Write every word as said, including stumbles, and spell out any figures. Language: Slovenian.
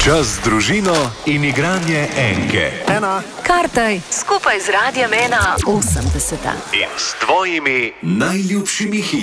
Čas z družino in igranje enke. Ena. Kartaj skupaj z Radiem ena osemdeseta. In s tvojimi najljubšimi hiti.